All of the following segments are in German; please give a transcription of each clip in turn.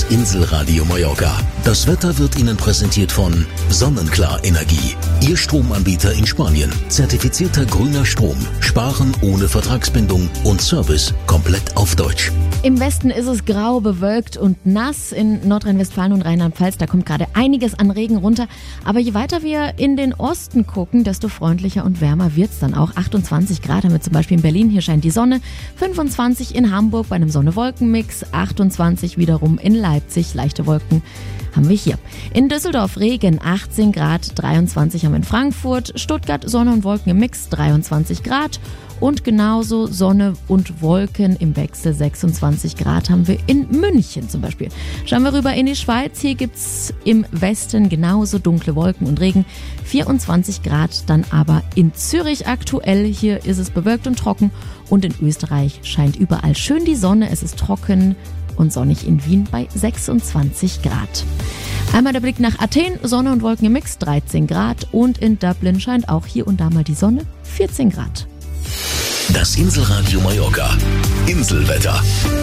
Das Inselradio Mallorca. Das Wetter wird Ihnen präsentiert von Sonnenklar Energie. Ihr Stromanbieter in Spanien. Zertifizierter grüner Strom. Sparen ohne Vertragsbindung und Service komplett auf Deutsch. Im Westen ist es grau, bewölkt und nass. In Nordrhein-Westfalen und Rheinland-Pfalz, da kommt gerade einiges an Regen runter. Aber je weiter wir in den Osten gucken, desto freundlicher und wärmer wird's dann auch. 28 Grad haben wir zum Beispiel in Berlin, hier scheint die Sonne. 25 in Hamburg bei einem Sonne-Wolken-Mix. 28 wiederum in Leipzig, leichte Wolken haben wir hier. In Düsseldorf Regen, 18 Grad, 23 haben wir in Frankfurt, Stuttgart Sonne und Wolken im Mix, 23 Grad und genauso Sonne und Wolken im Wechsel, 26 Grad haben wir in München zum Beispiel. Schauen wir rüber in die Schweiz, hier gibt's im Westen genauso dunkle Wolken und Regen, 24 Grad dann aber in Zürich aktuell, hier ist es bewölkt und trocken und in Österreich scheint überall schön die Sonne, es ist trocken und sonnig in Wien bei 26 Grad. Einmal der Blick nach Athen, Sonne und Wolken im Mix, 13 Grad und in Dublin scheint auch hier und da mal die Sonne, 14 Grad. Das Inselradio Mallorca. Inselwetter.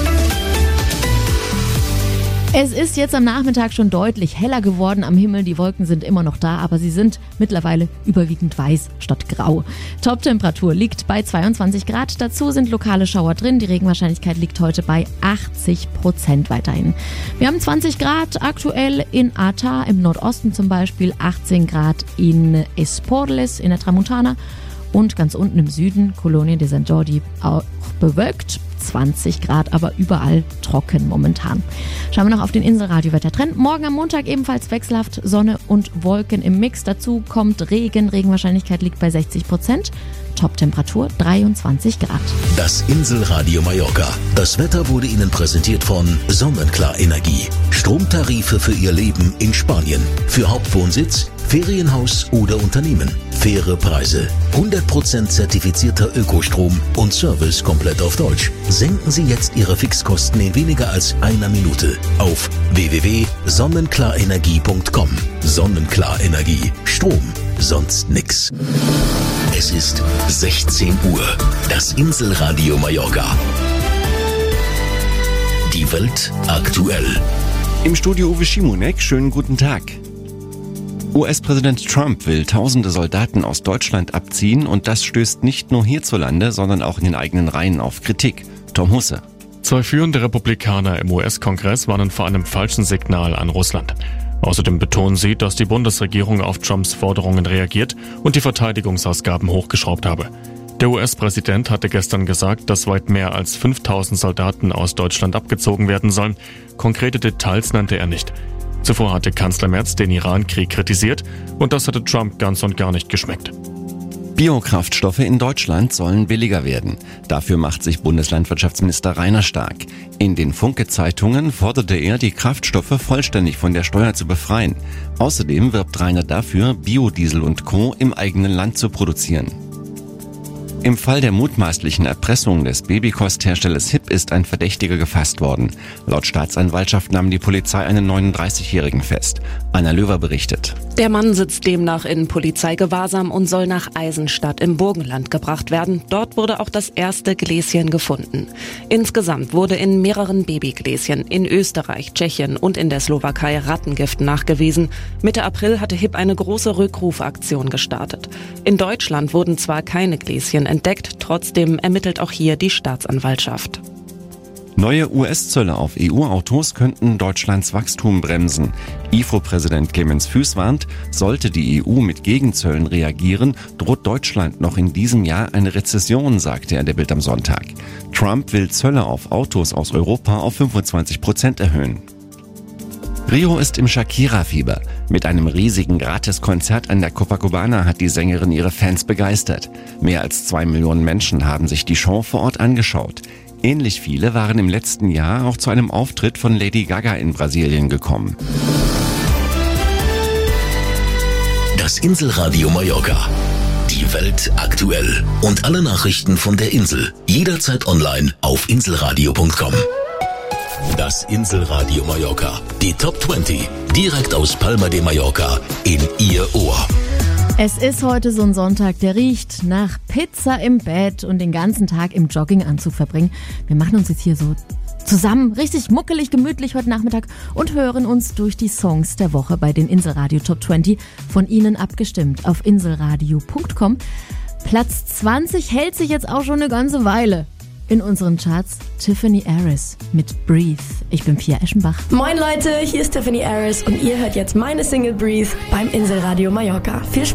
Es ist jetzt am Nachmittag schon deutlich heller geworden am Himmel. Die Wolken sind immer noch da, aber sie sind mittlerweile überwiegend weiß statt grau. Toptemperatur liegt bei 22 Grad. Dazu sind lokale Schauer drin. Die Regenwahrscheinlichkeit liegt heute bei 80% weiterhin. Wir haben 20 Grad aktuell in Arta im Nordosten zum Beispiel, 18 Grad in Esporles in der Tramontana und ganz unten im Süden, Colonia de Sant Jordi, auch bewölkt. 20 Grad, aber überall trocken momentan. Schauen wir noch auf den Inselradio-Wettertrend. Morgen am Montag ebenfalls wechselhaft Sonne und Wolken im Mix. Dazu kommt Regen. Regenwahrscheinlichkeit liegt bei 60%. Toptemperatur 23 Grad. Das Inselradio Mallorca. Das Wetter wurde Ihnen präsentiert von Sonnenklar Energie. Stromtarife für Ihr Leben in Spanien. Für Hauptwohnsitz, Ferienhaus oder Unternehmen. Faire Preise. 100% zertifizierter Ökostrom und Service komplett auf Deutsch. Senken Sie jetzt Ihre Fixkosten in weniger als einer Minute auf www.sonnenklarenergie.com. Sonnenklar Energie. Strom. Sonst nix. Es ist 16 Uhr. Das Inselradio Mallorca. Die Welt aktuell. Im Studio Uwe Schimonek, schönen guten Tag. US-Präsident Trump will tausende Soldaten aus Deutschland abziehen und das stößt nicht nur hierzulande, sondern auch in den eigenen Reihen auf Kritik. Tom Husse. Zwei führende Republikaner im US-Kongress warnen vor einem falschen Signal an Russland. Außerdem betonen sie, dass die Bundesregierung auf Trumps Forderungen reagiert und die Verteidigungsausgaben hochgeschraubt habe. Der US-Präsident hatte gestern gesagt, dass weit mehr als 5000 Soldaten aus Deutschland abgezogen werden sollen. Konkrete Details nannte er nicht. Zuvor hatte Kanzler Merz den Iran-Krieg kritisiert und das hatte Trump ganz und gar nicht geschmeckt. Biokraftstoffe in Deutschland sollen billiger werden. Dafür macht sich Bundeslandwirtschaftsminister Rainer stark. In den Funke-Zeitungen forderte er, die Kraftstoffe vollständig von der Steuer zu befreien. Außerdem wirbt Rainer dafür, Biodiesel und Co. im eigenen Land zu produzieren. Im Fall der mutmaßlichen Erpressung des Babykostherstellers HiP ist ein Verdächtiger gefasst worden. Laut Staatsanwaltschaft nahm die Polizei einen 39-Jährigen fest. Anna Löwer berichtet. Der Mann sitzt demnach in Polizeigewahrsam und soll nach Eisenstadt im Burgenland gebracht werden. Dort wurde auch das erste Gläschen gefunden. Insgesamt wurde in mehreren Babygläschen in Österreich, Tschechien und in der Slowakei Rattengift nachgewiesen. Mitte April hatte HiP eine große Rückrufaktion gestartet. In Deutschland wurden zwar keine Gläschen entdeckt, trotzdem ermittelt auch hier die Staatsanwaltschaft. Neue US-Zölle auf EU-Autos könnten Deutschlands Wachstum bremsen. IFO-Präsident Clemens Fuess warnt, sollte die EU mit Gegenzöllen reagieren, droht Deutschland noch in diesem Jahr eine Rezession, sagte er der Bild am Sonntag. Trump will Zölle auf Autos aus Europa auf 25% erhöhen. Rio ist im Shakira-Fieber. Mit einem riesigen Gratiskonzert an der Copacabana hat die Sängerin ihre Fans begeistert. Mehr als 2 Millionen Menschen haben sich die Show vor Ort angeschaut. Ähnlich viele waren im letzten Jahr auch zu einem Auftritt von Lady Gaga in Brasilien gekommen. Das Inselradio Mallorca. Die Welt aktuell. Und alle Nachrichten von der Insel. Jederzeit online auf inselradio.com. Das Inselradio Mallorca. Die Top 20. Direkt aus Palma de Mallorca in Ihr Ohr. Es ist heute so ein Sonntag, der riecht nach Pizza im Bett und den ganzen Tag im Jogginganzug verbringen. Wir machen uns jetzt hier so zusammen, richtig muckelig, gemütlich heute Nachmittag und hören uns durch die Songs der Woche bei den Inselradio Top 20 von Ihnen abgestimmt auf inselradio.com. Platz 20 hält sich jetzt auch schon eine ganze Weile in unseren Charts. Tiffany Harris mit Breathe. Ich bin Pia Eschenbach. Moin Leute, hier ist Tiffany Harris und ihr hört jetzt meine Single Breathe beim Inselradio Mallorca. Viel Spaß!